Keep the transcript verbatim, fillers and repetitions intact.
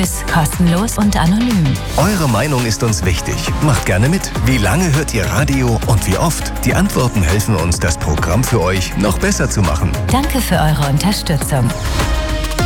gratis, kostenlos und anonym. Eure Meinung ist uns wichtig. Macht gerne mit. Wie lange hört ihr Radio und wie oft? Die Antworten helfen uns, das Programm für euch noch besser zu machen. Danke für eure Unterstützung.